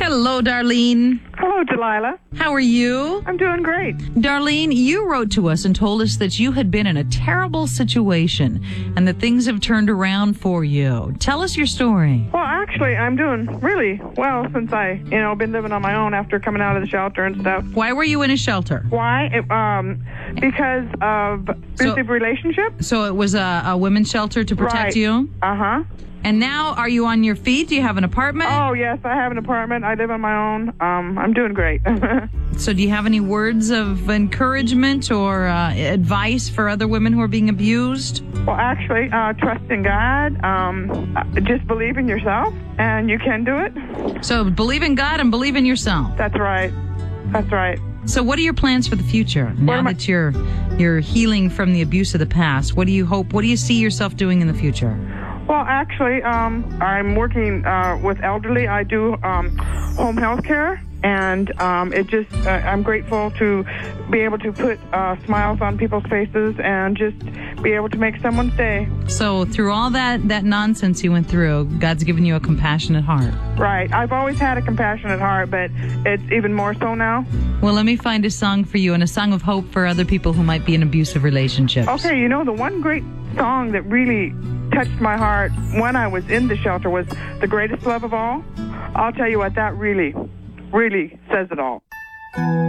Hello, Darlene. Hello, Delilah. How are you? I'm doing great. Darlene, you wrote to us and told us that you had been in a terrible situation and that things have turned around for you. Tell us your story. Well, actually, I'm doing really well since I, been living on my own after coming out of the shelter and stuff. Why were you in a shelter? Why? Because of abusive relationship. So it was a women's shelter to protect Right. you? Uh-huh. And now, are you on your feet? Do you have an apartment? Oh, yes, I have an apartment. I live on my own. I'm doing great. So do you have any words of encouragement or advice for other women who are being abused? Well, actually, trust in God. Just believe in yourself, and you can do it. So believe in God and believe in yourself. That's right. That's right. So what are your plans for the future? Now that you're healing from the abuse of the past, what do you hope? What do you see yourself doing in the future? Well, actually, I'm working with elderly. I do home health care, and I'm grateful to be able to put smiles on people's faces and just be able to make someone's day. So through all that nonsense you went through, God's given you a compassionate heart. Right. I've always had a compassionate heart, but it's even more so now. Well, let me find a song for you and a song of hope for other people who might be in abusive relationships. Okay, the one great song that really touched my heart when I was in the shelter was The Greatest Love of All. I'll tell you what, that really, really says it all.